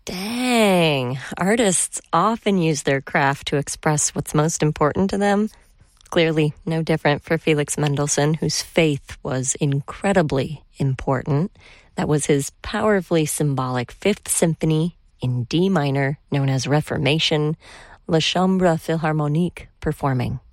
Dang. Artists often use their craft to express what's most important to them. Clearly, no different for Felix Mendelssohn, whose faith was incredibly important. That was his powerfully symbolic Fifth Symphony in D minor, known as Reformation, La Chambre Philharmonique performing.